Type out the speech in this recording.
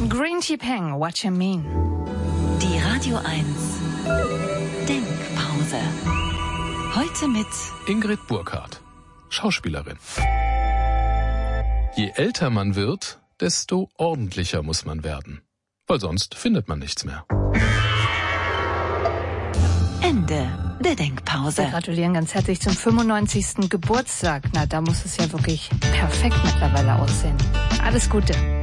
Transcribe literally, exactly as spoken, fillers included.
Green Tea Peng, What You Mean. Die Radio eins Denkpause. Heute mit Ingrid Burkhardt, Schauspielerin. Je älter man wird, desto ordentlicher muss man werden. Weil sonst findet man nichts mehr. Ende der Denkpause. Wir gratulieren ganz herzlich zum fünfundneunzigsten Geburtstag. Na, da muss es ja wirklich perfekt mittlerweile aussehen. Alles Gute.